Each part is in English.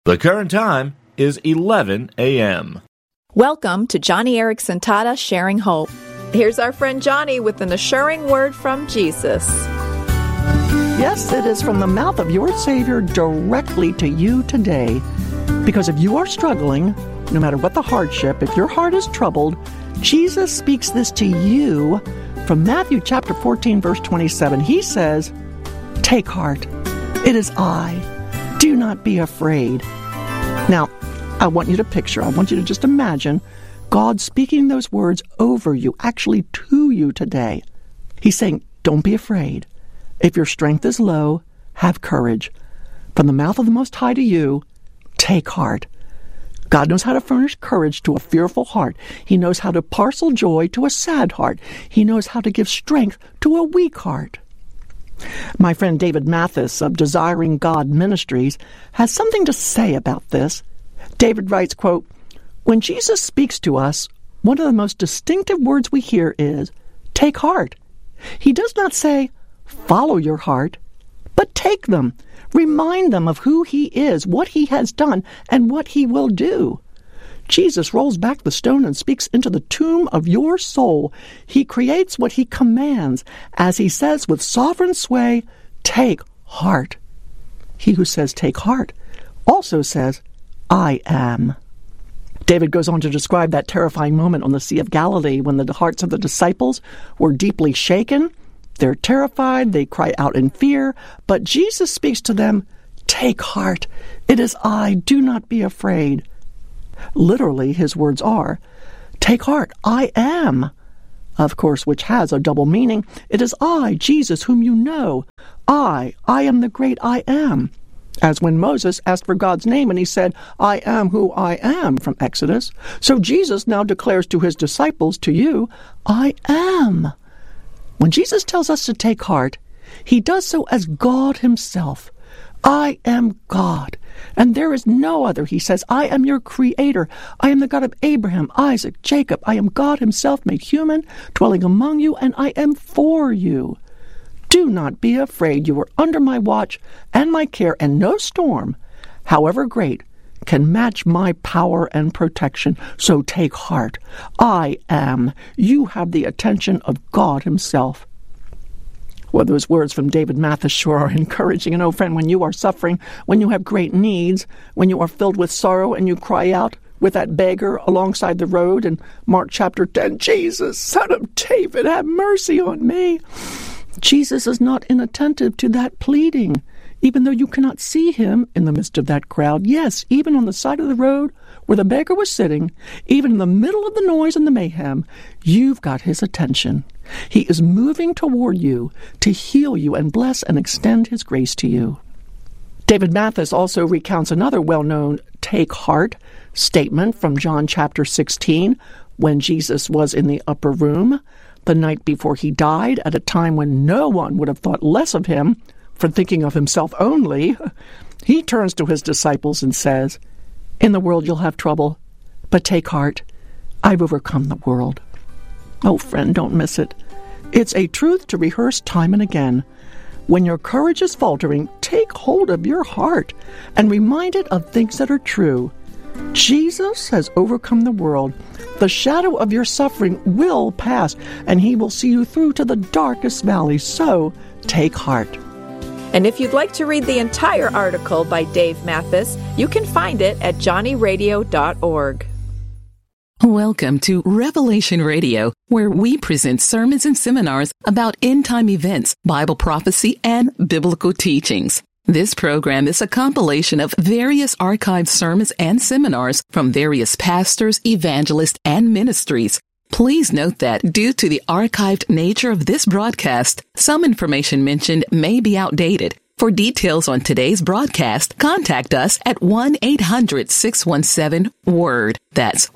The current time is 11 a.m. Welcome to Johnny Erickson Tata Sharing Hope. Here's our friend Johnny with an assuring word from Jesus. Yes, it is from the mouth of your Savior directly to you today. Because if you are struggling, no matter what the hardship, if your heart is troubled, Jesus speaks this to you from Matthew chapter 14, verse 27. He says, "Take heart. It is I. Do not be afraid." Now, I want you to just imagine God speaking those words over you, actually to you today. He's saying, don't be afraid. If your strength is low, have courage. From the mouth of the Most High to you, take heart. God knows how to furnish courage to a fearful heart. He knows how to parcel joy to a sad heart. He knows how to give strength to a weak heart. My friend David Mathis of Desiring God Ministries has something to say about this. David writes, quote, "When Jesus speaks to us, one of the most distinctive words we hear is, 'Take heart.' He does not say, 'Follow your heart,' but take them. Remind them of who he is, what he has done, and what he will do. Jesus rolls back the stone and speaks into the tomb of your soul. He creates what he commands, as he says with sovereign sway, 'Take heart.' He who says 'take heart' also says, 'I am.'" David goes on to describe that terrifying moment on the Sea of Galilee when the hearts of the disciples were deeply shaken. They're terrified, they cry out in fear, but Jesus speaks to them, "Take heart, it is I, do not be afraid." Literally, his words are, "Take heart, I am." Of course, which has a double meaning. It is I, Jesus, whom you know. I am the great I am. As when Moses asked for God's name and he said, "I am who I am," from Exodus. So Jesus now declares to his disciples, to you, "I am." When Jesus tells us to take heart, he does so as God himself. "I am God, and there is no other," he says. "I am your creator. I am the God of Abraham, Isaac, Jacob. I am God himself made human, dwelling among you, and I am for you. Do not be afraid. You are under my watch and my care, and no storm, however great, can match my power and protection. So take heart. I am. You have the attention of God himself." Well, those words from David Mathis sure are encouraging. And, oh, friend, when you are suffering, when you have great needs, when you are filled with sorrow and you cry out with that beggar alongside the road in Mark chapter 10, "Jesus, Son of David, have mercy on me." Jesus is not inattentive to that pleading, even though you cannot see him in the midst of that crowd. Yes, even on the side of the road where the beggar was sitting, even in the middle of the noise and the mayhem, you've got his attention. He is moving toward you to heal you and bless and extend his grace to you. David Mathis also recounts another well-known "take heart" statement from John chapter 16, when Jesus was in the upper room the night before he died, at a time when no one would have thought less of him for thinking of himself only. He turns to his disciples and says, "In the world you'll have trouble, but take heart. I've overcome the world." Oh, friend, don't miss it. It's a truth to rehearse time and again. When your courage is faltering, take hold of your heart and remind it of things that are true. Jesus has overcome the world. The shadow of your suffering will pass, and he will see you through to the darkest valley. So take heart. And if you'd like to read the entire article by Dave Mathis, you can find it at johnnyradio.org. Welcome to Revelation Radio, where we present sermons and seminars about end-time events, Bible prophecy, and biblical teachings. This program is a compilation of various archived sermons and seminars from various pastors, evangelists, and ministries. Please note that due to the archived nature of this broadcast, some information mentioned may be outdated. For details on today's broadcast, contact us at 1-800-617-WORD. That's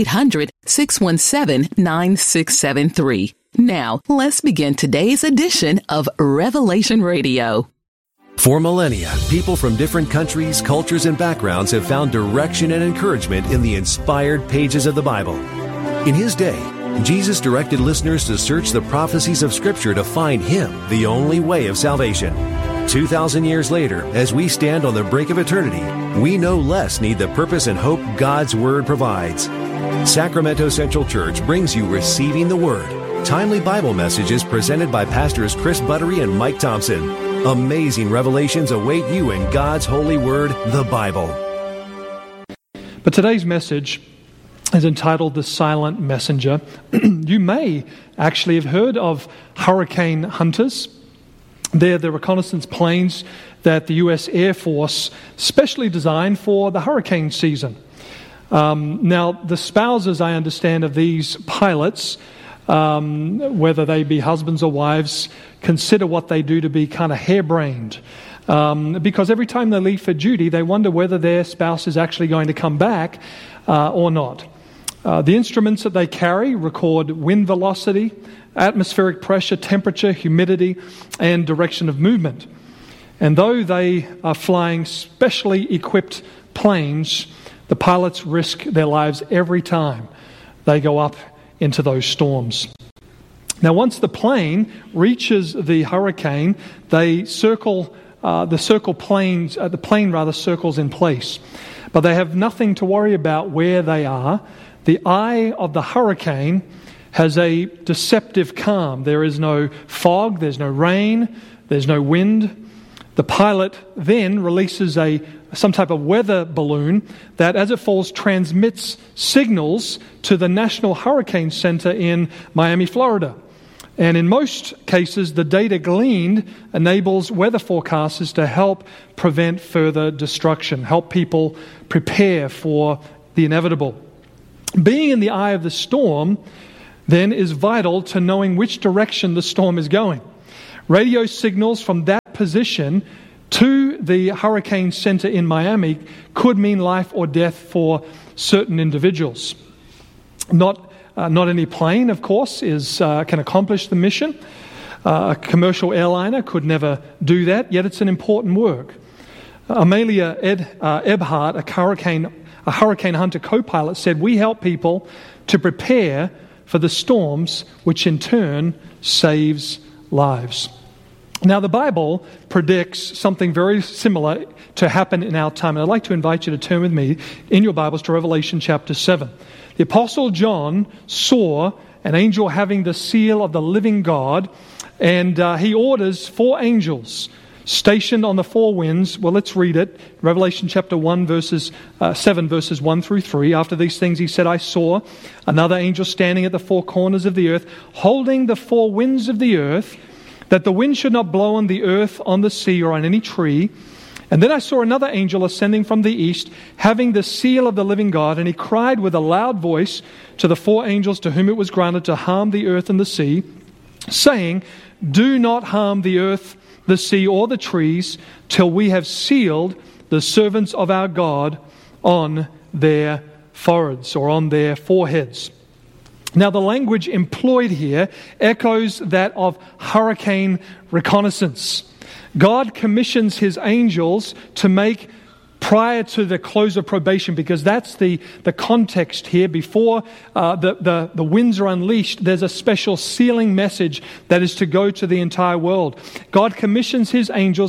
1-800-617-9673. Now, let's begin today's edition of Revelation Radio. For millennia, people from different countries, cultures, and backgrounds have found direction and encouragement in the inspired pages of the Bible. In his day, Jesus directed listeners to search the prophecies of Scripture to find Him, the only way of salvation. 2,000 years later, as we stand on the brink of eternity, we no less need the purpose and hope God's Word provides. Sacramento Central Church brings you Receiving the Word, timely Bible messages presented by Pastors Chris Buttery and Mike Thompson. Amazing revelations await you in God's holy Word, the Bible. But today's message is entitled The Silent Messenger. You may actually have heard of hurricane hunters. They're the reconnaissance planes that the U.S. Air Force specially designed for the hurricane season. Now, the spouses, I understand, of these pilots, whether they be husbands or wives, consider what they do to be kind of harebrained. Because every time they leave for duty, they wonder whether their spouse is actually going to come back or not. The instruments that they carry record wind velocity, atmospheric pressure, temperature, humidity, and direction of movement. And though they are flying specially equipped planes, the pilots risk their lives every time they go up into those storms. Now, once the plane reaches the hurricane, they circle. The plane circles in place, but they have nothing to worry about where they are. The eye of the hurricane has a deceptive calm. There is no fog, there's no rain, there's no wind. The pilot then releases some type of weather balloon that, as it falls, transmits signals to the National Hurricane Center in Miami, Florida. And in most cases, the data gleaned enables weather forecasters to help prevent further destruction, help people prepare for the inevitable. Being in the eye of the storm then is vital to knowing which direction the storm is going. Radio signals from that position to the hurricane center in Miami could mean life or death for certain individuals. Not any plane, of course, can accomplish the mission. A commercial airliner could never do that, yet it's an important work. Amelia Earhart, a hurricane hunter co-pilot, said, "We help people to prepare for the storms, which in turn saves lives." Now, the Bible predicts something very similar to happen in our time. And I'd like to invite you to turn with me in your Bibles to Revelation chapter 7. The Apostle John saw an angel having the seal of the living God, and he orders 4 angels stationed on the 4 winds. Well, let's read it. Revelation chapter 7, verses 1 through 3. After these things he said, "I saw another angel standing at the 4 corners of the earth, holding the 4 winds of the earth, that the wind should not blow on the earth, on the sea, or on any tree. And then I saw another angel ascending from the east, having the seal of the living God, and he cried with a loud voice to the 4 angels to whom it was granted to harm the earth and the sea, saying, 'Do not harm the earth, the sea, or the trees, till we have sealed the servants of our God on their foreheads,' or on their foreheads." Now, the language employed here echoes that of hurricane reconnaissance. God commissions his angels to make prior to the close of probation, because that's the context here. Before the winds are unleashed, there's a special sealing message that is to go to the entire world. God commissions his angels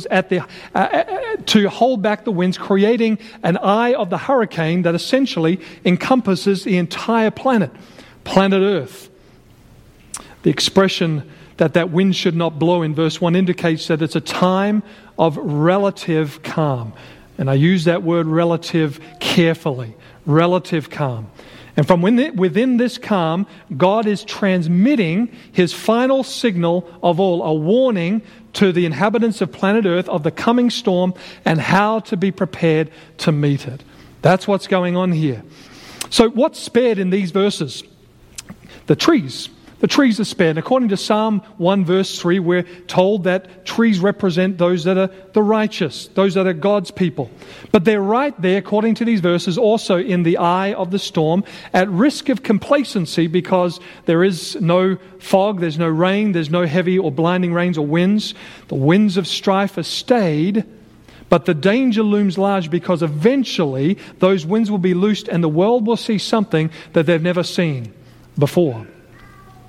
to hold back the winds, creating an eye of the hurricane that essentially encompasses the entire planet Earth. The expression that wind should not blow in verse 1 indicates that it's a time of relative calm. And I use that word relative carefully. Relative calm. And from within this calm, God is transmitting his final signal of all, a warning to the inhabitants of planet Earth of the coming storm and how to be prepared to meet it. That's what's going on here. So what's spared in these verses? The trees. The trees are spared. And according to Psalm 1 verse 3, we're told that trees represent those that are the righteous, those that are God's people. But they're right there, according to these verses, also in the eye of the storm, at risk of complacency because there is no fog, there's no rain, there's no heavy or blinding rains or winds. The winds of strife are stayed, but the danger looms large because eventually those winds will be loosed and the world will see something that they've never seen before.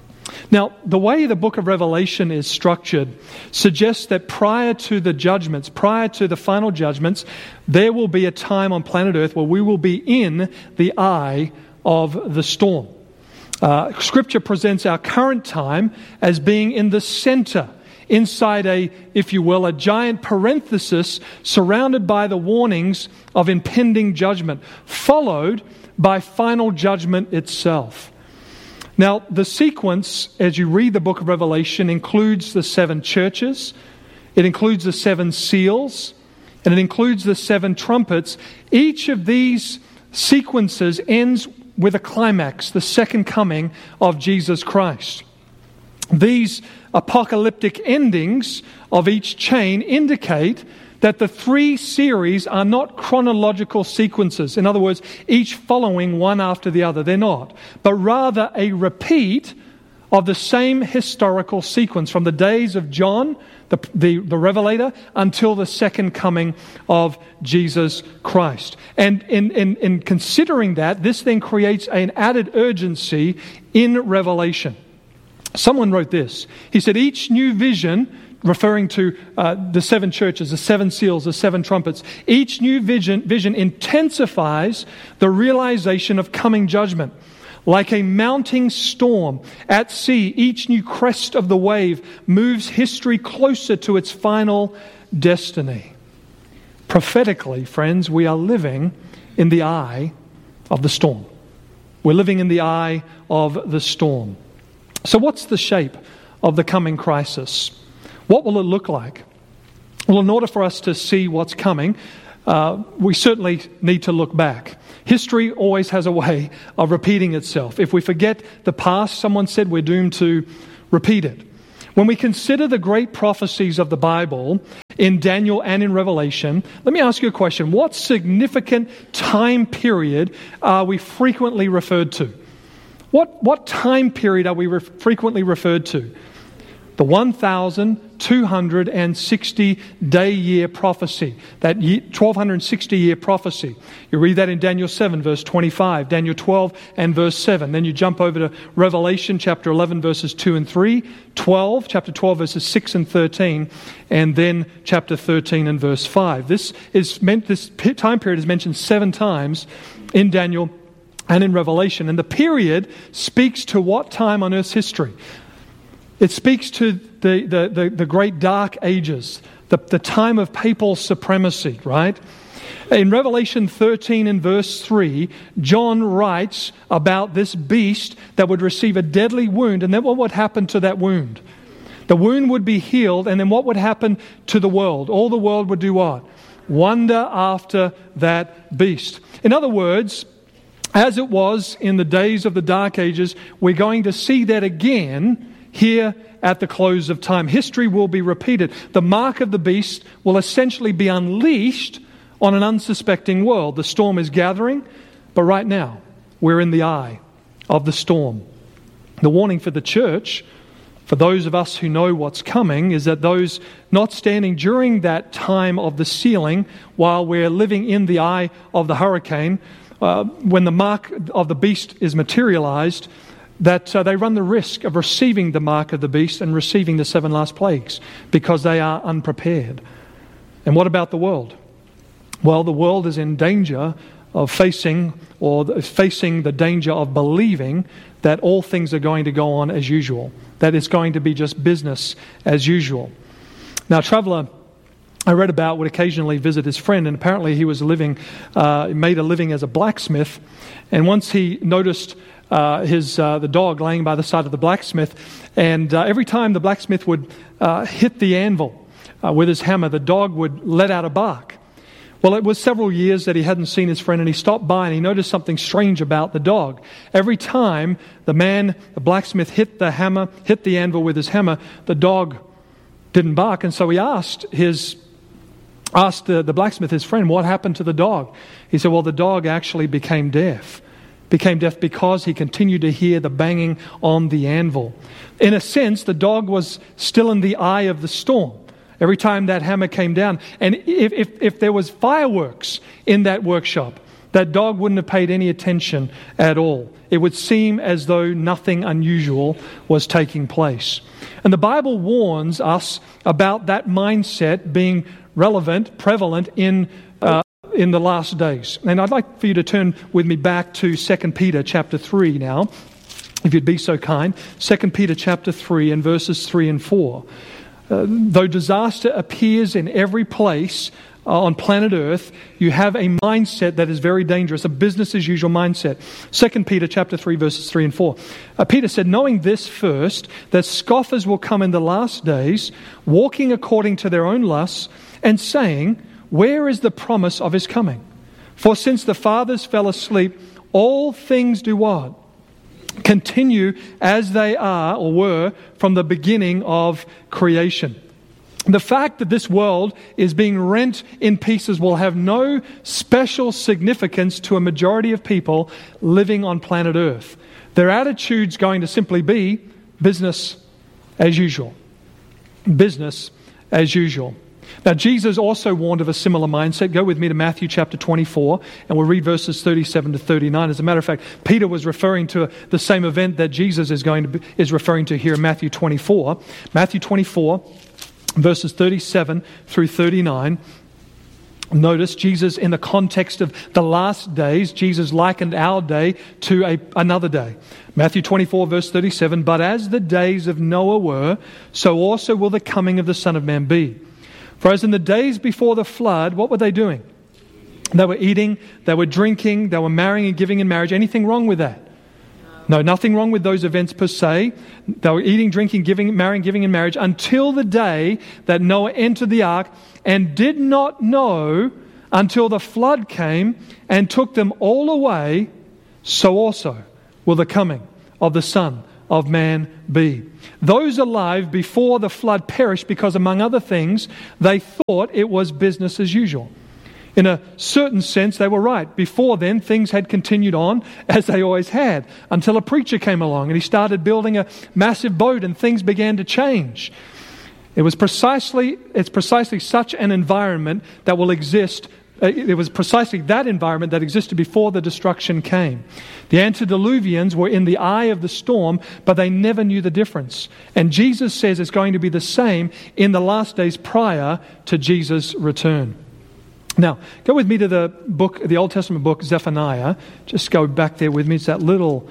Now, the way the book of Revelation is structured suggests that prior to the judgments, prior to the final judgments, there will be a time on planet Earth where we will be in the eye of the storm. Scripture presents our current time as being in the center, inside a, if you will, a giant parenthesis surrounded by the warnings of impending judgment, followed by final judgment itself. Now, the sequence, as you read the book of Revelation, includes the 7 churches, it includes the 7 seals, and it includes the 7 trumpets. Each of these sequences ends with a climax, the second coming of Jesus Christ. These apocalyptic endings of each chain indicate that the 3 series are not chronological sequences. In other words, each following one after the other. They're not. But rather a repeat of the same historical sequence from the days of John, the Revelator, until the second coming of Jesus Christ. And in considering that, this then creates an added urgency in Revelation. Someone wrote this. He said, each new vision, referring to the 7 churches, the 7 seals, the 7 trumpets, each new vision intensifies the realization of coming judgment. Like a mounting storm at sea, each new crest of the wave moves history closer to its final destiny. Prophetically, friends, we are living in the eye of the storm. We're living in the eye of the storm. So what's the shape of the coming crisis? What will it look like? Well, in order for us to see what's coming, we certainly need to look back. History always has a way of repeating itself. If we forget the past, someone said we're doomed to repeat it. When we consider the great prophecies of the Bible in Daniel and in Revelation, let me ask you a question. What significant time period are we frequently referred to? What time period are we frequently referred to? The 1,260-day year prophecy, that 1,260-year prophecy. You read that in Daniel 7, verse 25, Daniel 12 and verse 7. Then you jump over to Revelation chapter 11, verses 2 and 3, chapter 12, verses 6 and 13, and then chapter 13 and verse 5. This time period is mentioned 7 times in Daniel and in Revelation. And the period speaks to what time on Earth's history? It speaks to the great dark ages, the time of papal supremacy, right? In Revelation 13 and verse 3, John writes about this beast that would receive a deadly wound, and then what would happen to that wound? The wound would be healed, and then what would happen to the world? All the world would do what? Wonder after that beast. In other words, as it was in the days of the Dark Ages, we're going to see that again here at the close of time. History will be repeated. The mark of the beast will essentially be unleashed on an unsuspecting world. The storm is gathering, but right now we're in the eye of the storm. The warning for the church, for those of us who know what's coming, is that those not standing during that time of the sealing, while we're living in the eye of the hurricane, when the mark of the beast is materialized, that they run the risk of receiving the mark of the beast and receiving the 7 last plagues because they are unprepared. And what about the world? Well, the world is in danger of facing the danger of believing that all things are going to go on as usual, that it's going to be just business as usual. Now, a traveler I read about would occasionally visit his friend, and apparently he was made a living as a blacksmith, and once he noticed the dog laying by the side of the blacksmith, and every time the blacksmith would hit the anvil with his hammer, the dog would let out a bark. Well, it was several years that he hadn't seen his friend, and he stopped by and he noticed something strange about the dog. Every time the blacksmith hit the anvil with his hammer, the dog didn't bark, and so he asked the blacksmith, his friend, what happened to the dog? He said, well, the dog actually became deaf because he continued to hear the banging on the anvil. In a sense, the dog was still in the eye of the storm every time that hammer came down. And if there was fireworks in that workshop, that dog wouldn't have paid any attention at all. It would seem as though nothing unusual was taking place. And the Bible warns us about that mindset being prevalent in the last days. And I'd like for you to turn with me back to 2 Peter chapter 3 now, if you'd be so kind. 2 Peter chapter 3 and verses 3 and 4. Though disaster appears in every place on planet Earth, you have a mindset that is very dangerous, a business as usual mindset. 2 Peter chapter 3 verses 3 and 4. Peter said, knowing this first, that scoffers will come in the last days, walking according to their own lusts, and saying, where is the promise of his coming? For since the fathers fell asleep, all things do what? Continue as they are or were from the beginning of creation. The fact that this world is being rent in pieces will have no special significance to a majority of people living on planet Earth. Their attitude's going to simply be business as usual. Business as usual. Now, Jesus also warned of a similar mindset. Go with me to Matthew chapter 24, and we'll read verses 37 to 39. As a matter of fact, Peter was referring to the same event that Jesus is referring to here in Matthew 24. Matthew 24, verses 37 through 39. Notice Jesus, in the context of the last days, Jesus likened our day to another day. Matthew 24, verse 37, but as the days of Noah were, so also will the coming of the Son of Man be. For as in the days before the flood, what were they doing? They were eating, they were drinking, they were marrying and giving in marriage. Anything wrong with that? No, nothing wrong with those events per se. They were eating, drinking, marrying, giving in marriage until the day that Noah entered the ark and did not know until the flood came and took them all away. So also will the coming of the Son of Man be. Those alive before the flood perished because, among other things, they thought it was business as usual. In a certain sense, they were right. Before then, things had continued on as they always had, until a preacher came along and he started building a massive boat and things began to change. It's precisely such an environment that will exist. It was precisely that environment that existed before the destruction came. The antediluvians were in the eye of the storm, but they never knew the difference. And Jesus says it's going to be the same in the last days prior to Jesus' return. Now, go with me to the Old Testament book, Zephaniah. Just go back there with me. It's that little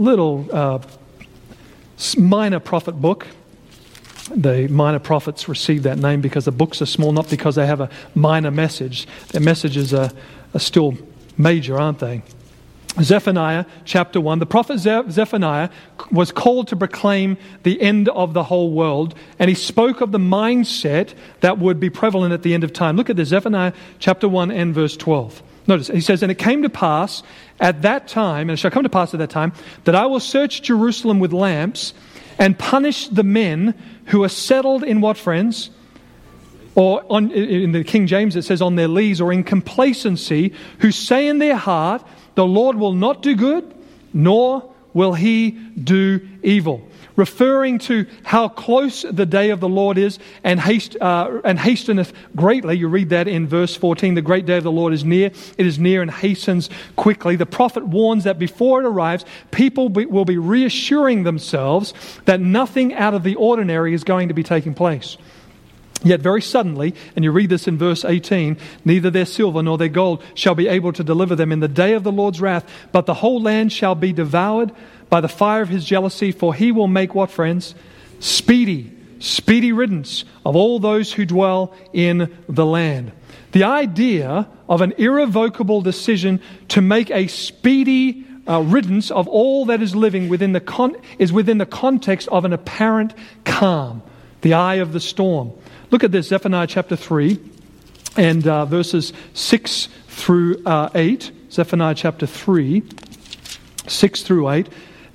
minor prophet book. The minor prophets received that name because the books are small, not because they have a minor message. Their messages are still major, aren't they? Zephaniah chapter 1. The prophet Zephaniah was called to proclaim the end of the whole world, and he spoke of the mindset that would be prevalent at the end of time. Look at this, Zephaniah chapter 1 and verse 12. Notice, he says, and it came to pass at that time, and it shall come to pass at that time, that I will search Jerusalem with lamps and punish the men who are settled in what, friends? Or in the King James it says on their lees, or in complacency, who say in their heart, the Lord will not do good, nor will he do evil. Referring to how close the day of the Lord is and hasteneth greatly. You read that in verse 14. The great day of the Lord is near. It is near and hastens quickly. The prophet warns that before it arrives, people will be reassuring themselves that nothing out of the ordinary is going to be taking place. Yet very suddenly, and you read this in verse 18, neither their silver nor their gold shall be able to deliver them in the day of the Lord's wrath, but the whole land shall be devoured by the fire of his jealousy, for he will make what, friends? Speedy riddance of all those who dwell in the land. The idea of an irrevocable decision to make a speedy riddance of all that is living is within the context of an apparent calm, the eye of the storm. Look at this, Zephaniah chapter 3 and verses 6 through 8. Zephaniah chapter 3, 6 through 8.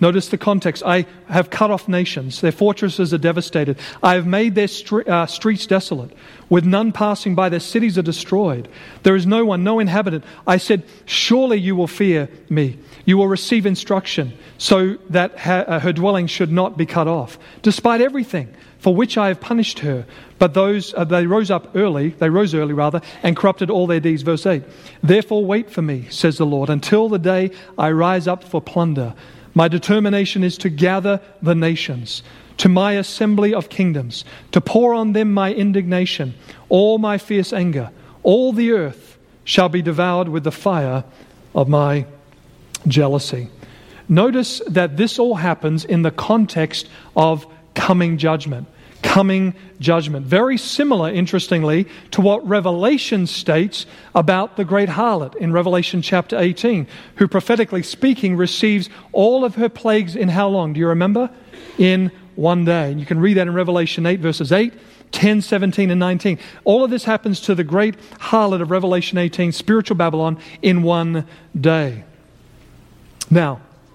Notice the context. I have cut off nations. Their fortresses are devastated. I have made their streets desolate. With none passing by, their cities are destroyed. There is no one, no inhabitant. I said, surely you will fear me. You will receive instruction so that her dwelling should not be cut off. Despite everything for which I have punished her. But they rose early, and corrupted all their deeds. Verse 8. Therefore wait for me, says the Lord, until the day I rise up for plunder. My determination is to gather the nations to my assembly of kingdoms, to pour on them my indignation, all my fierce anger. All the earth shall be devoured with the fire of my jealousy. Notice that this all happens in the context of coming judgment. Coming judgment. Very similar, interestingly, to what Revelation states about the great harlot in Revelation chapter 18, who prophetically speaking receives all of her plagues in how long? Do you remember? In one day. And you can read that in Revelation 8, verses 8, 10, 17, and 19. All of this happens to the great harlot of Revelation 18, spiritual Babylon, in one day. Now,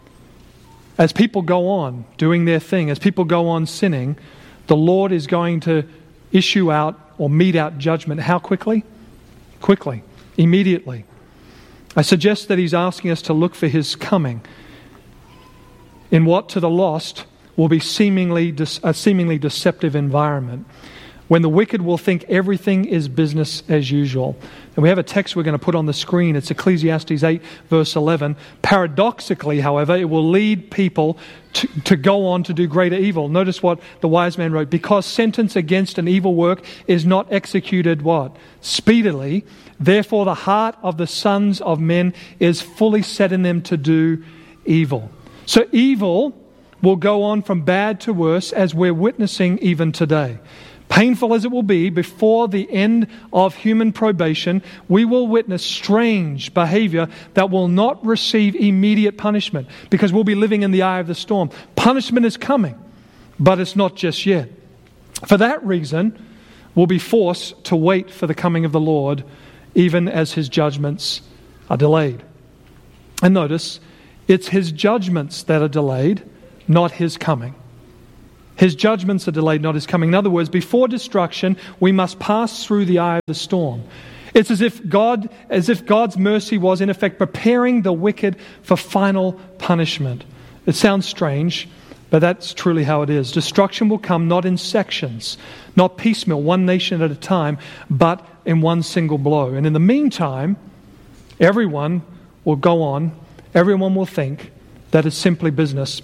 as people go on doing their thing, as people go on sinning, the Lord is going to issue out or mete out judgment. How quickly? Quickly. Immediately. I suggest that He's asking us to look for His coming in what to the lost will be a seemingly deceptive environment, when the wicked will think everything is business as usual. And we have a text we're going to put on the screen. It's Ecclesiastes 8, verse 11. Paradoxically, however, it will lead people to go on to do greater evil. Notice what the wise man wrote. Because sentence against an evil work is not executed, what? Speedily. Therefore the heart of the sons of men is fully set in them to do evil. So evil will go on from bad to worse, as we're witnessing even today. Painful as it will be, before the end of human probation, we will witness strange behavior that will not receive immediate punishment, because we'll be living in the eye of the storm. Punishment is coming, but it's not just yet. For that reason, we'll be forced to wait for the coming of the Lord, even as His judgments are delayed. And notice, it's His judgments that are delayed, not His coming. His judgments are delayed, not His coming. In other words, before destruction, we must pass through the eye of the storm. It's as if God's mercy was, in effect, preparing the wicked for final punishment. It sounds strange, but that's truly how it is. Destruction will come not in sections, not piecemeal, one nation at a time, but in one single blow. And in the meantime, everyone will go on, everyone will think that it's simply business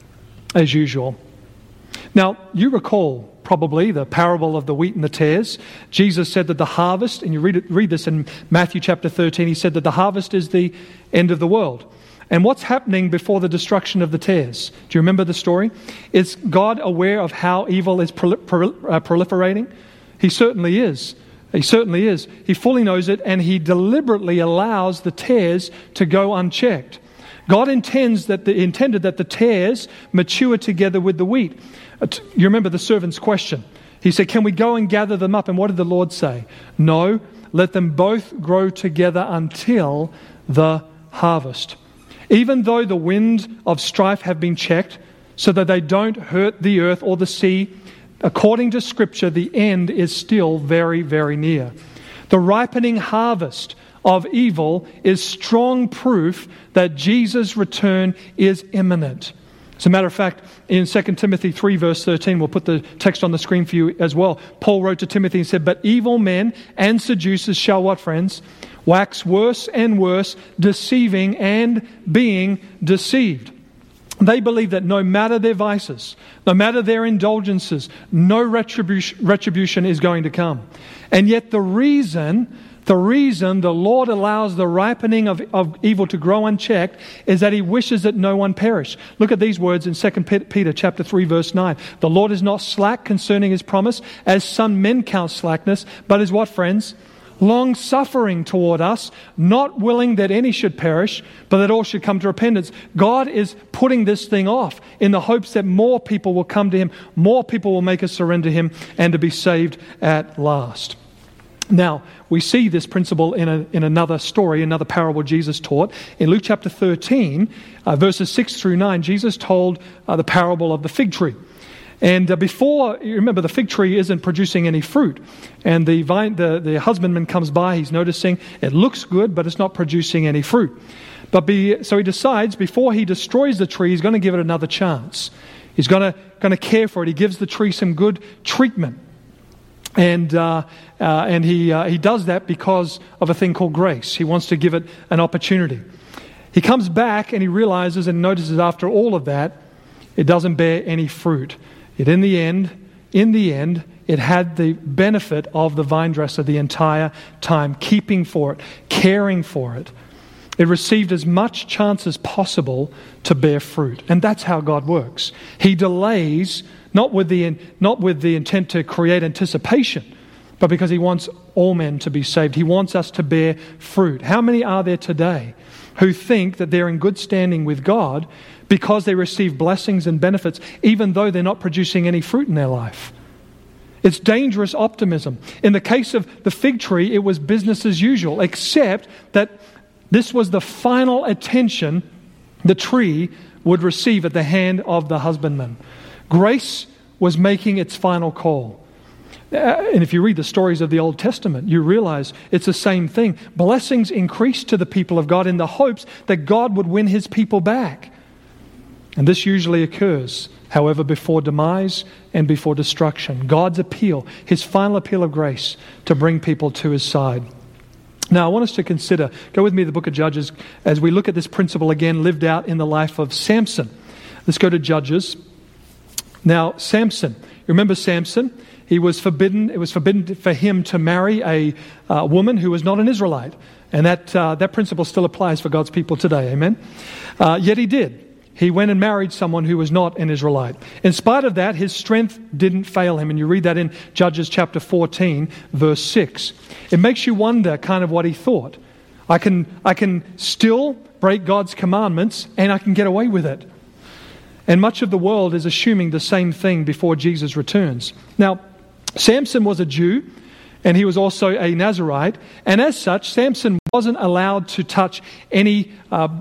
as usual. Now, you recall probably the parable of the wheat and the tares. Jesus said that the harvest, and you read this in Matthew chapter 13, He said that the harvest is the end of the world. And what's happening before the destruction of the tares? Do you remember the story? Is God aware of how evil is proliferating? He certainly is. He certainly is. He fully knows it, and He deliberately allows the tares to go unchecked. God intended that the tares mature together with the wheat. You remember the servant's question. He said, can we go and gather them up? And what did the Lord say? No, let them both grow together until the harvest. Even though the wind of strife have been checked so that they don't hurt the earth or the sea, according to Scripture, the end is still very, very near. The ripening harvest of evil is strong proof that Jesus' return is imminent. As a matter of fact, in 2 Timothy 3 verse 13, we'll put the text on the screen for you as well. Paul wrote to Timothy and said, but evil men and seducers shall what, friends? Wax worse and worse, deceiving and being deceived. They believe that no matter their vices, no matter their indulgences, no retribution is going to come. And yet the reason the Lord allows the ripening of evil to grow unchecked is that He wishes that no one perish. Look at these words in 2 Peter chapter 3 verse 9. The Lord is not slack concerning His promise, as some men count slackness, but is what, friends? Long-suffering toward us, not willing that any should perish, but that all should come to repentance. God is putting this thing off in the hopes that more people will come to Him, more people will make a surrender to Him, and to be saved at last. Now, we see this principle in another story, another parable Jesus taught. In Luke chapter 13, verses 6 through 9, Jesus told the parable of the fig tree. And before, you remember, the fig tree isn't producing any fruit. And the husbandman comes by, he's noticing it looks good, but it's not producing any fruit. So he decides, before he destroys the tree, he's going to give it another chance. He's going to care for it. He gives the tree some good treatment. And he does that because of a thing called grace. He wants to give it an opportunity. He comes back and he realizes and notices after all of that, it doesn't bear any fruit. In the end, it had the benefit of the vine dresser the entire time, keeping for it, caring for it. It received as much chance as possible to bear fruit. And that's how God works. He delays, not with the intent to create anticipation, but because He wants all men to be saved. He wants us to bear fruit. How many are there today who think that they're in good standing with God because they receive blessings and benefits, even though they're not producing any fruit in their life? It's dangerous optimism. In the case of the fig tree, it was business as usual, except that this was the final attention the tree would receive at the hand of the husbandman. Grace was making its final call. And if you read the stories of the Old Testament, you realize it's the same thing. Blessings increased to the people of God in the hopes that God would win His people back. And this usually occurs, however, before demise and before destruction. God's appeal, His final appeal of grace to bring people to His side. Now, I want us to consider, go with me to the book of Judges, as we look at this principle again lived out in the life of Samson. Let's go to Judges. Now, Samson, you remember Samson? It was forbidden for him to marry a woman who was not an Israelite. And that principle still applies for God's people today, amen? Yet he did. He went and married someone who was not an Israelite. In spite of that, his strength didn't fail him. And you read that in Judges chapter 14, verse 6. It makes you wonder kind of what he thought. I can still break God's commandments and I can get away with it. And much of the world is assuming the same thing before Jesus returns. Now, Samson was a Jew and he was also a Nazirite. And as such, Samson wasn't allowed to touch any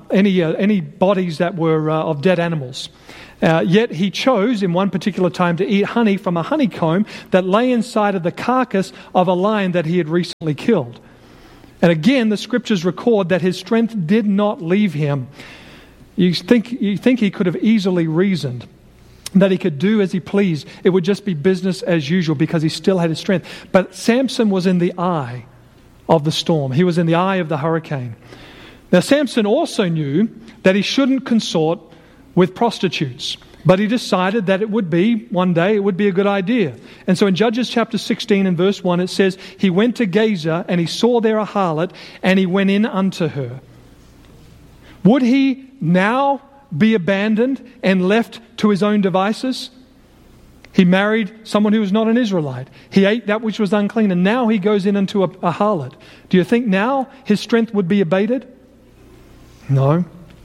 bodies that were of dead animals. Yet he chose in one particular time to eat honey from a honeycomb that lay inside of the carcass of a lion that he had recently killed. And again, the scriptures record that his strength did not leave him. You think he could have easily reasoned that he could do as he pleased. It would just be business as usual because he still had his strength. But Samson was in the eye of the storm. He was in the eye of the hurricane. Now, Samson also knew that he shouldn't consort with prostitutes, but he decided that one day it would be a good idea. And so in Judges chapter 16 and verse 1, it says, he went to Gaza and he saw there a harlot and he went in unto her. Would he now be abandoned and left to his own devices? He married someone who was not an Israelite. He ate that which was unclean, and now he goes in into a harlot. Do you think now his strength would be abated? No.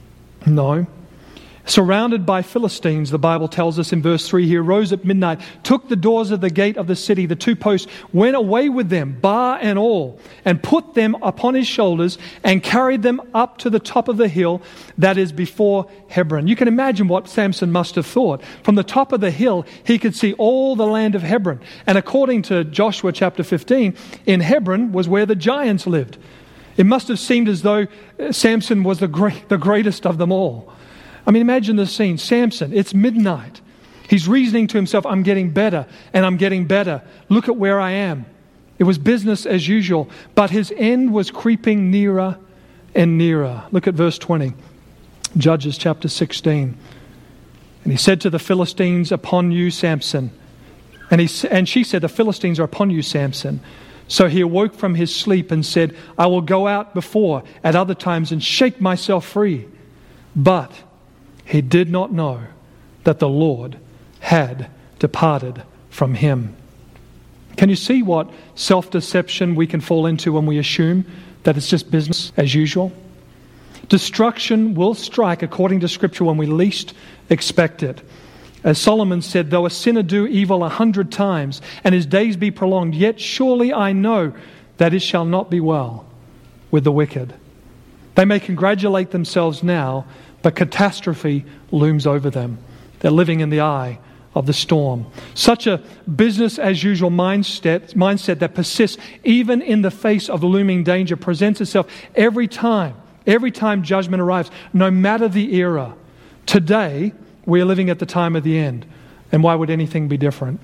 Surrounded by Philistines, the Bible tells us in verse 3, he arose at midnight, took the doors of the gate of the city, the two posts, went away with them, bar and all, and put them upon his shoulders and carried them up to the top of the hill that is before Hebron. You can imagine what Samson must have thought. From the top of the hill, he could see all the land of Hebron. And according to Joshua chapter 15, in Hebron was where the giants lived. It must have seemed as though Samson was the greatest of them all. I mean, imagine the scene. Samson, it's midnight. He's reasoning to himself, I'm getting better and I'm getting better. Look at where I am. It was business as usual, but his end was creeping nearer and nearer. Look at verse 20, Judges chapter 16. And he said to the Philistines, upon you, Samson. And she said, the Philistines are upon you, Samson. So he awoke from his sleep and said, I will go out before at other times and shake myself free. But he did not know that the Lord had departed from him. Can you see what self-deception we can fall into when we assume that it's just business as usual? Destruction will strike according to Scripture when we least expect it. As Solomon said, though a sinner do evil 100 times and his days be prolonged, yet surely I know that it shall not be well with the wicked. They may congratulate themselves now, but catastrophe looms over them. They're living in the eye of the storm. Such a business-as-usual mindset that persists even in the face of looming danger presents itself every time judgment arrives, no matter the era. Today, we are living at the time of the end. And why would anything be different?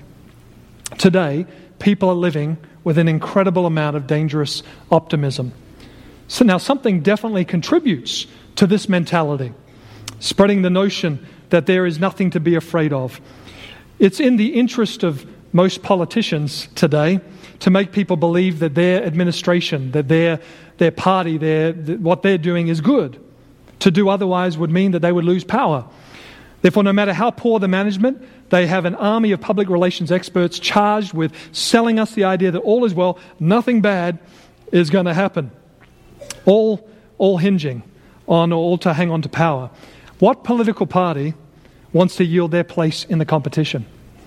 Today, people are living with an incredible amount of dangerous optimism. So now something definitely contributes to this mentality, spreading the notion that there is nothing to be afraid of. It's in the interest of most politicians today to make people believe that their administration, that their party, what they're doing is good. To do otherwise would mean that they would lose power. Therefore, no matter how poor the management, they have an army of public relations experts charged with selling us the idea that all is well, nothing bad is going to happen. All hinging on or all to hang on to power. What political party wants to yield their place in the competition?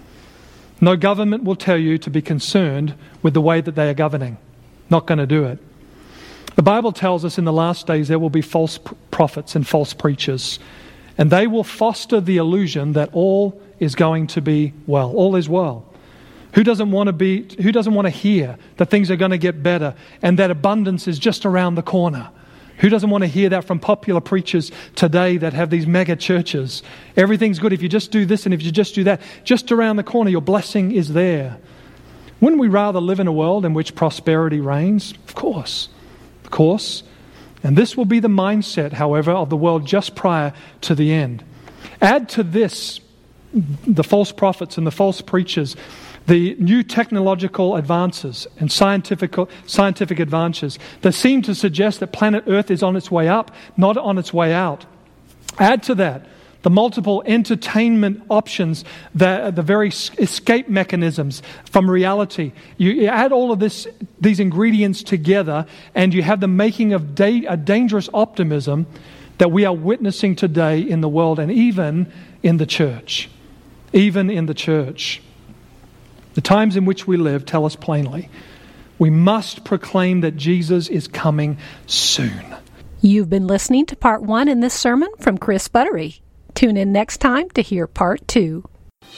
No government will tell you to be concerned with the way that they are governing. Not going to do it. The Bible tells us in the last days there will be false prophets and false preachers, and they will foster the illusion that all is going to be well. All is well. Who doesn't want to hear that things are going to get better and that abundance is just around the corner? Who doesn't want to hear that from popular preachers today that have these mega churches? Everything's good if you just do this and if you just do that. Just around the corner, your blessing is there. Wouldn't we rather live in a world in which prosperity reigns? Of course. Of course. And this will be the mindset, however, of the world just prior to the end. Add to this the false prophets and the false preachers, the new technological advances and scientific advances that seem to suggest that planet Earth is on its way up, not on its way out. Add to that the multiple entertainment options, the very escape mechanisms from reality. You add all of these ingredients together, and you have the making of a dangerous optimism that we are witnessing today in the world and even in the church. Even in the church. The times in which we live tell us plainly, we must proclaim that Jesus is coming soon. You've been listening to part 1 in this sermon from Chris Buttery. Tune in next time to hear part 2.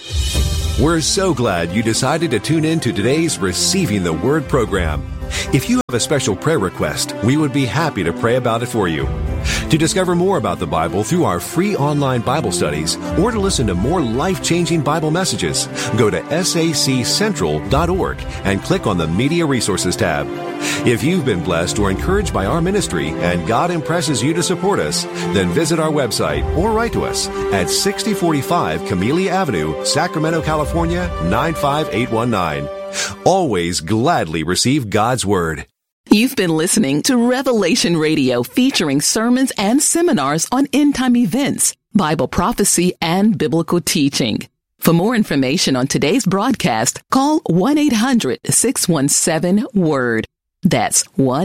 We're so glad you decided to tune in to today's Receiving the Word program. If you have a special prayer request, we would be happy to pray about it for you. To discover more about the Bible through our free online Bible studies, or to listen to more life-changing Bible messages, go to saccentral.org and click on the Media Resources tab. If you've been blessed or encouraged by our ministry and God impresses you to support us, then visit our website or write to us at 6045 Camellia Avenue, Sacramento, California, 95819. Always gladly receive God's Word. You've been listening to Revelation Radio, featuring sermons and seminars on end-time events, Bible prophecy, and biblical teaching. For more information on today's broadcast, call 1-800-617-WORD. That's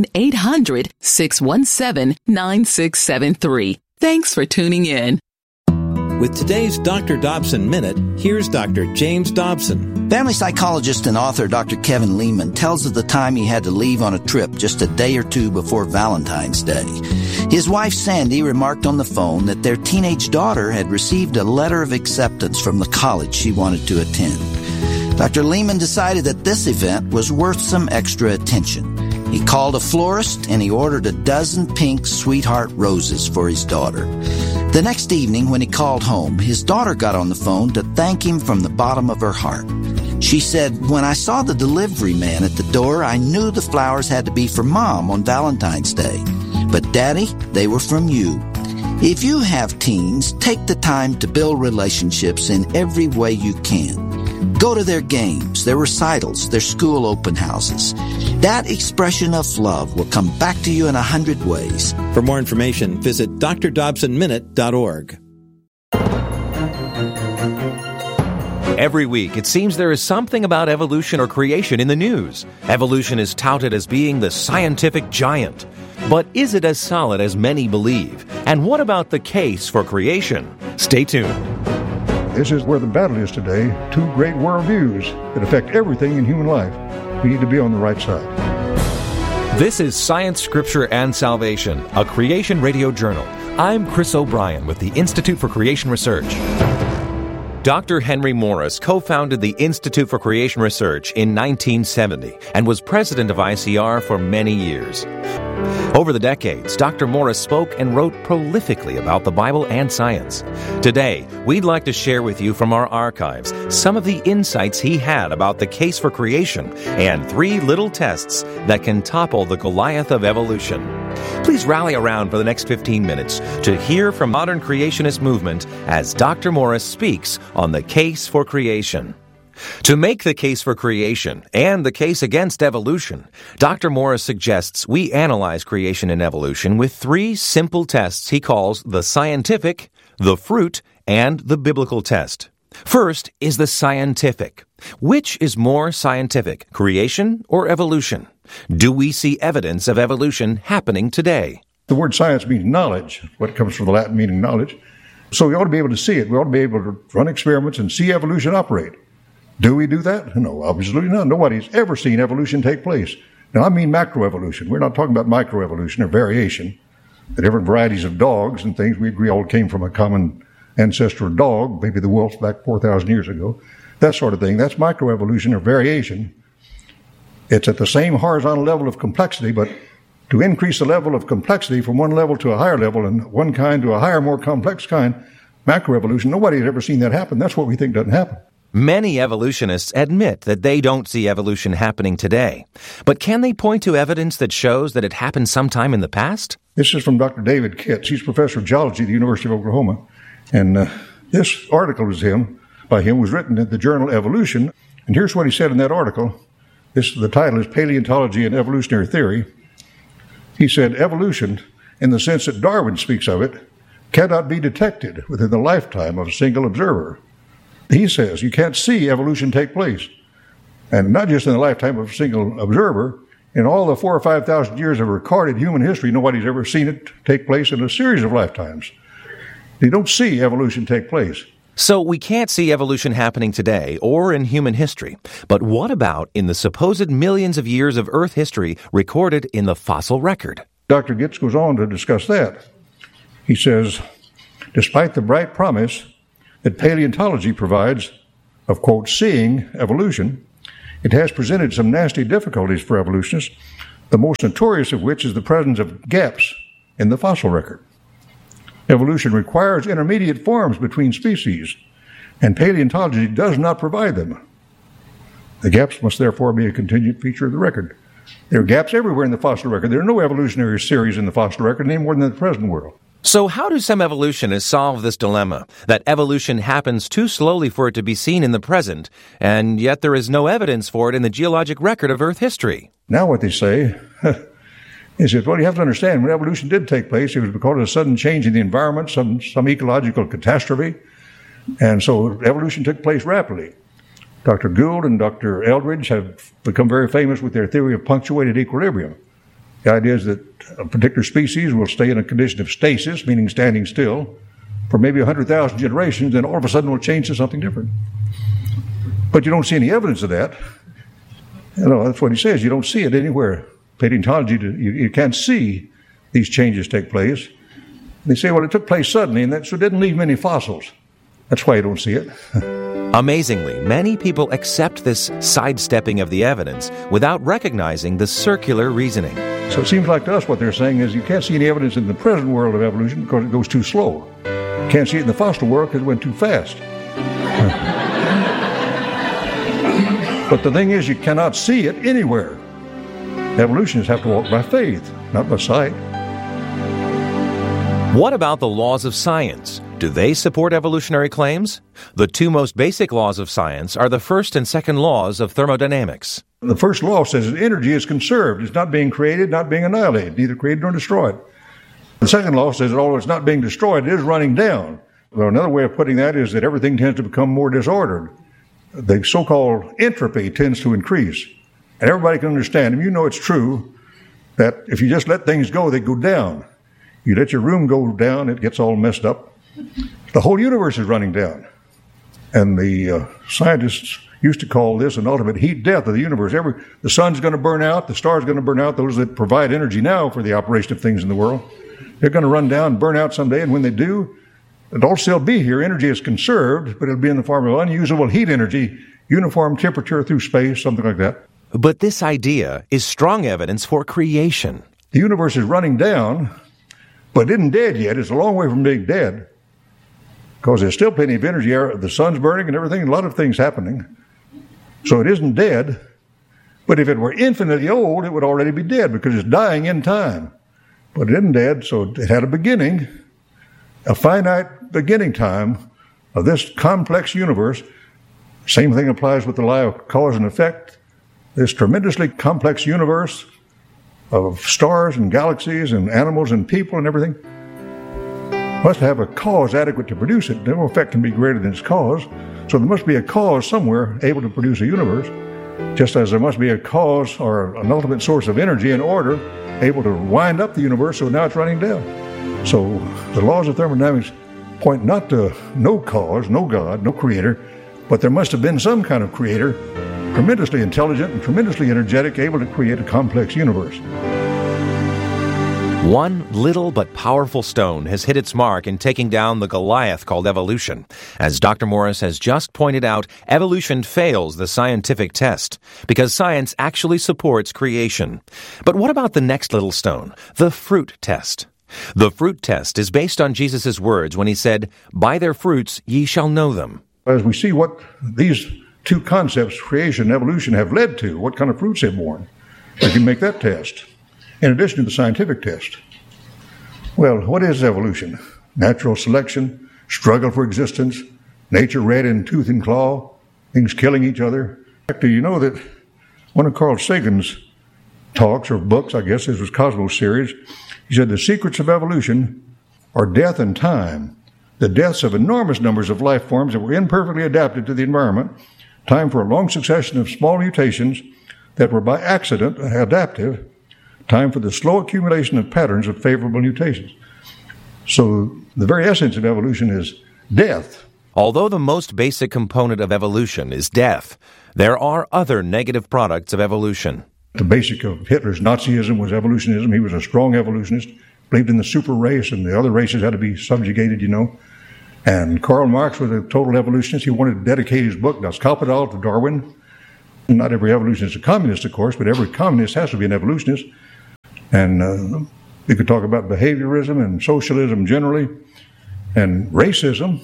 1-800-617-9673. Thanks for tuning in. With today's Dr. Dobson Minute, here's Dr. James Dobson. Family psychologist and author Dr. Kevin Leman tells of the time he had to leave on a trip just a day or two before Valentine's Day. His wife Sandy remarked on the phone that their teenage daughter had received a letter of acceptance from the college she wanted to attend. Dr. Leman decided that this event was worth some extra attention. He called a florist and he ordered a dozen pink sweetheart roses for his daughter. The next evening when he called home, his daughter got on the phone to thank him from the bottom of her heart. She said, "When I saw the delivery man at the door, I knew the flowers had to be for Mom on Valentine's Day. But Daddy, they were from you." If you have teens, take the time to build relationships in every way you can. Go to their games, their recitals, their school open houses. That expression of love will come back to you in 100 ways. For more information, visit drdobsonminute.org. Every week, it seems there is something about evolution or creation in the news. Evolution is touted as being the scientific giant. But is it as solid as many believe? And what about the case for creation? Stay tuned. This is where the battle is today. Two great worldviews that affect everything in human life. We need to be on the right side. This is Science, Scripture, and Salvation, a Creation Radio journal. I'm Chris O'Brien with the Institute for Creation Research. Dr. Henry Morris co-founded the Institute for Creation Research in 1970 and was president of ICR for many years. Over the decades, Dr. Morris spoke and wrote prolifically about the Bible and science. Today, we'd like to share with you from our archives some of the insights he had about the case for creation and 3 little tests that can topple the Goliath of evolution. Please rally around for the next 15 minutes to hear from modern creationist movement as Dr. Morris speaks on the case for creation. To make the case for creation and the case against evolution, Dr. Morris suggests we analyze creation and evolution with 3 simple tests he calls the scientific, the fruit, and the biblical test. First is the scientific. Which is more scientific, creation or evolution? Do we see evidence of evolution happening today? The word science means knowledge, what comes from the Latin meaning knowledge. So we ought to be able to see it. We ought to be able to run experiments and see evolution operate. Do we do that? No, obviously not. Nobody's ever seen evolution take place. Now, I mean macroevolution. We're not talking about microevolution or variation. The different varieties of dogs and things, we agree all came from a common ancestral dog, maybe the wolf back 4,000 years ago. That sort of thing. That's microevolution or variation. It's at the same horizontal level of complexity, but to increase the level of complexity from one level to a higher level and one kind to a higher, more complex kind, macroevolution, nobody's ever seen that happen. That's what we think doesn't happen. Many evolutionists admit that they don't see evolution happening today. But can they point to evidence that shows that it happened sometime in the past? This is from Dr. David Kitts. He's professor of geology at the University of Oklahoma. And this article by him was written in the journal Evolution. And here's what he said in that article. The title is Paleontology and Evolutionary Theory. He said, evolution, in the sense that Darwin speaks of it, cannot be detected within the lifetime of a single observer. He says you can't see evolution take place. And not just in the lifetime of a single observer. In all the 4,000 or 5,000 years of recorded human history, nobody's ever seen it take place in a series of lifetimes. You don't see evolution take place. So we can't see evolution happening today or in human history. But what about in the supposed millions of years of Earth history recorded in the fossil record? Dr. Kitts goes on to discuss that. He says, despite the bright promise that paleontology provides of, quote, seeing evolution, it has presented some nasty difficulties for evolutionists, the most notorious of which is the presence of gaps in the fossil record. Evolution requires intermediate forms between species, and paleontology does not provide them. The gaps must therefore be a contingent feature of the record. There are gaps everywhere in the fossil record. There are no evolutionary series in the fossil record any more than in the present world. So how do some evolutionists solve this dilemma, that evolution happens too slowly for it to be seen in the present, and yet there is no evidence for it in the geologic record of Earth history? Now what they say is that, well, you have to understand, when evolution did take place, it was because of a sudden change in the environment, some ecological catastrophe, and so evolution took place rapidly. Dr. Gould and Dr. Eldridge have become very famous with their theory of punctuated equilibrium. The idea is that a particular species will stay in a condition of stasis, meaning standing still, for maybe 100,000 generations, and all of a sudden will change to something different. But you don't see any evidence of that. You know, that's what he says. You don't see it anywhere. Paleontology, you can't see these changes take place. They say, well, it took place suddenly, and so it didn't leave many fossils. That's why you don't see it. Amazingly, many people accept this sidestepping of the evidence without recognizing the circular reasoning. So it seems like to us what they're saying is you can't see any evidence in the present world of evolution because it goes too slow. You can't see it in the fossil world because it went too fast. But the thing is, you cannot see it anywhere. Evolutionists have to walk by faith, not by sight. What about the laws of science? Do they support evolutionary claims? The 2 most basic laws of science are the first and second laws of thermodynamics. The first law says that energy is conserved. It's not being created, not being annihilated, neither created nor destroyed. The second law says that although it's not being destroyed, it is running down. Well, another way of putting that is that everything tends to become more disordered. The so-called entropy tends to increase. And everybody can understand, and you know it's true, that if you just let things go, they go down. You let your room go down, it gets all messed up. The whole universe is running down. And the scientists used to call this an ultimate heat death of the universe. The sun's going to burn out, the star's going to burn out, those that provide energy now for the operation of things in the world. They're going to run down, burn out someday, and when they do, it'll still be here. Energy is conserved, but it'll be in the form of unusable heat energy, uniform temperature through space, something like that. But this idea is strong evidence for creation. The universe is running down, but it isn't dead yet. It's a long way from being dead, because there's still plenty of energy. The sun's burning and everything, a lot of things happening. So it isn't dead, but if it were infinitely old, it would already be dead because it's dying in time. But it isn't dead, so it had a beginning, a finite beginning time of this complex universe. Same thing applies with the law of cause and effect. This tremendously complex universe of stars and galaxies and animals and people and everything must have a cause adequate to produce it. No effect can be greater than its cause. So there must be a cause somewhere able to produce a universe, just as there must be a cause or an ultimate source of energy and order able to wind up the universe so now it's running down. So the laws of thermodynamics point not to no cause, no God, no creator, but there must have been some kind of creator, tremendously intelligent and tremendously energetic, able to create a complex universe. One little but powerful stone has hit its mark in taking down the Goliath called evolution. As Dr. Morris has just pointed out, evolution fails the scientific test because science actually supports creation. But what about the next little stone, the fruit test? The fruit test is based on Jesus' words when he said, "By their fruits ye shall know them." As we see what these two concepts, creation and evolution, have led to, what kind of fruits they've borne, we can make that test, in addition to the scientific test. Well, what is evolution? Natural selection, struggle for existence, nature red in tooth and claw, things killing each other. Do you know that one of Carl Sagan's talks or books, I guess this was Cosmos series, he said the secrets of evolution are death and time, the deaths of enormous numbers of life forms that were imperfectly adapted to the environment, time for a long succession of small mutations that were by accident adaptive, time for the slow accumulation of patterns of favorable mutations. So the very essence of evolution is death. Although the most basic component of evolution is death, there are other negative products of evolution. The basic of Hitler's Nazism was evolutionism. He was a strong evolutionist, believed in the super race, and the other races had to be subjugated, you know. And Karl Marx was a total evolutionist. He wanted to dedicate his book, Das Kapital, to Darwin. Not every evolutionist is a communist, of course, but every communist has to be an evolutionist. And we could talk about behaviorism and socialism generally, and racism.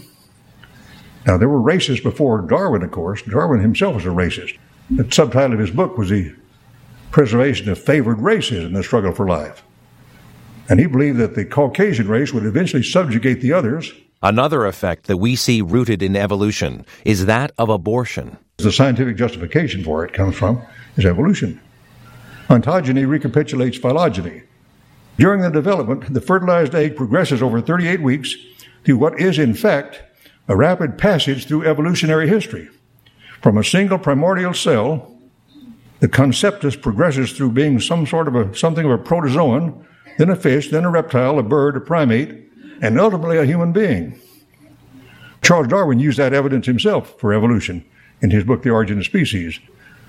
Now, there were racists before Darwin, of course. Darwin himself was a racist. The subtitle of his book was The Preservation of Favored Races in the Struggle for Life. And he believed that the Caucasian race would eventually subjugate the others. Another effect that we see rooted in evolution is that of abortion. The scientific justification for it comes from is evolution. Ontogeny recapitulates phylogeny. During the development, the fertilized egg progresses over 38 weeks through what is, in fact, a rapid passage through evolutionary history. From a single primordial cell, the conceptus progresses through being something of a protozoan, then a fish, then a reptile, a bird, a primate, and ultimately a human being. Charles Darwin used that evidence himself for evolution in his book, The Origin of Species.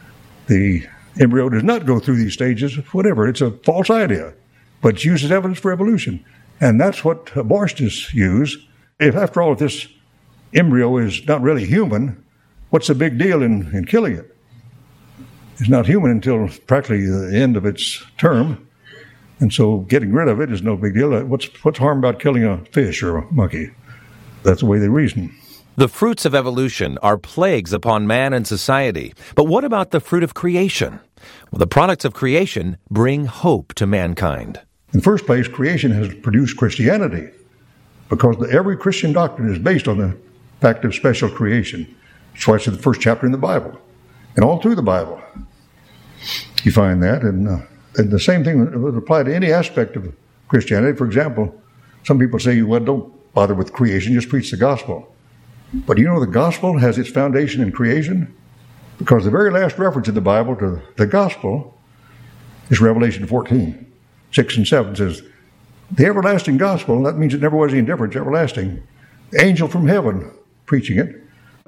The embryo does not go through these stages, whatever. It's a false idea, but it's used as evidence for evolution. And that's what abortionists use. If, after all, if this embryo is not really human, what's the big deal in killing it? It's not human until practically the end of its term. And so getting rid of it is no big deal. What's harm about killing a fish or a monkey? That's the way they reason. The fruits of evolution are plagues upon man and society. But what about the fruit of creation? Well, the products of creation bring hope to mankind. In the first place, creation has produced Christianity, because every Christian doctrine is based on the fact of special creation. That's why it's in the first chapter in the Bible. And all through the Bible, you find that. And the same thing would apply to any aspect of Christianity. For example, some people say, well, don't bother with creation, just preach the gospel. But you know the gospel has its foundation in creation? Because the very last reference in the Bible to the gospel is Revelation 14, 6 and 7 says, the everlasting gospel, that means it never was any different, it's everlasting. The angel from heaven preaching it.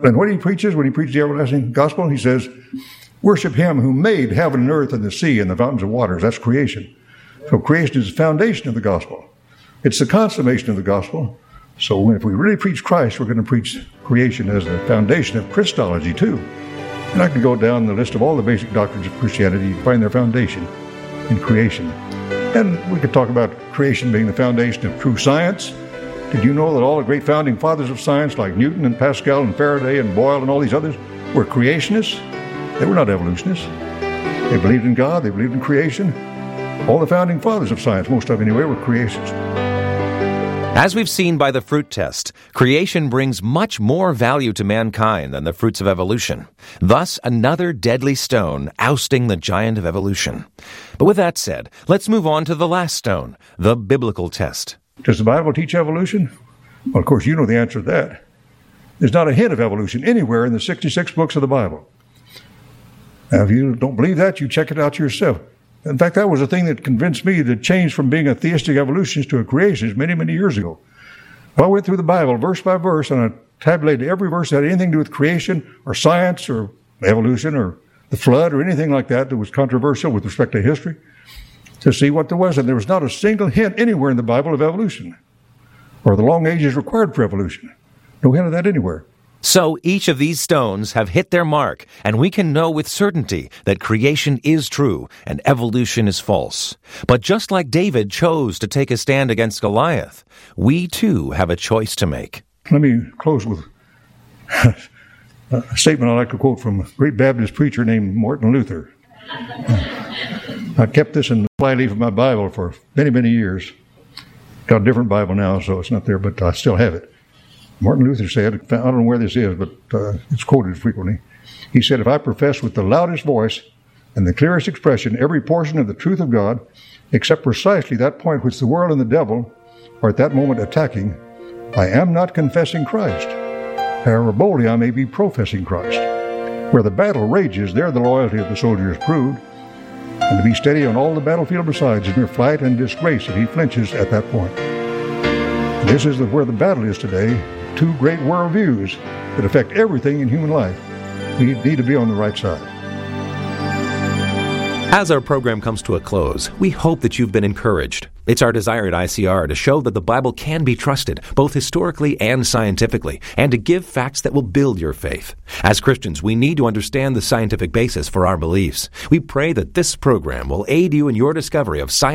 And what he preaches, when he preaches the everlasting gospel, he says, worship him who made heaven and earth and the sea and the fountains of waters. That's creation. So creation is the foundation of the gospel. It's the consummation of the gospel. So if we really preach Christ, we're going to preach creation as the foundation of Christology too. And I can go down the list of all the basic doctrines of Christianity. You can find their foundation in creation. And we could talk about creation being the foundation of true science. Did you know that all the great founding fathers of science, like Newton and Pascal and Faraday and Boyle and all these others, were creationists? They were not evolutionists. They believed in God. They believed in creation. All the founding fathers of science, most of them anyway, were creationists. As we've seen by the fruit test, creation brings much more value to mankind than the fruits of evolution. Thus, another deadly stone ousting the giant of evolution. But with that said, let's move on to the last stone, the biblical test. Does the Bible teach evolution? Well, of course, you know the answer to that. There's not a hint of evolution anywhere in the 66 books of the Bible. Now, if you don't believe that, you check it out yourself. In fact, that was the thing that convinced me to change from being a theistic evolutionist to a creationist many, many years ago. I went through the Bible verse by verse, and I tabulated every verse that had anything to do with creation or science or evolution or the flood or anything like that was controversial with respect to history, to see what there was. And there was not a single hint anywhere in the Bible of evolution or the long ages required for evolution. No hint of that anywhere. So each of these stones have hit their mark, and we can know with certainty that creation is true and evolution is false. But just like David chose to take a stand against Goliath, we too have a choice to make. Let me close with a statement I like to quote from a great Baptist preacher named Martin Luther. I kept this in the flyleaf of my Bible for many, many years. Got a different Bible now, so it's not there, but I still have it. Martin Luther said, I don't know where this is, but it's quoted frequently. He said, if I profess with the loudest voice and the clearest expression every portion of the truth of God, except precisely that point which the world and the devil are at that moment attacking, I am not confessing Christ. However boldly I may be professing Christ. Where the battle rages, there the loyalty of the soldier is proved, and to be steady on all the battlefield besides is mere flight and disgrace if he flinches at that point. This is where the battle is today. Two great worldviews that affect everything in human life. We need to be on the right side. As our program comes to a close, we hope that you've been encouraged. It's our desire at ICR to show that the Bible can be trusted, both historically and scientifically, and to give facts that will build your faith. As Christians, we need to understand the scientific basis for our beliefs. We pray that this program will aid you in your discovery of science